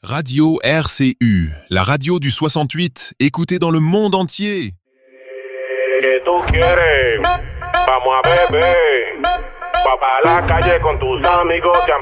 Radio RCU, la radio du 68, écoutée dans le monde entier. ¿Qué tú quieres? Vamos a beber. Va para la calle con tus amigos.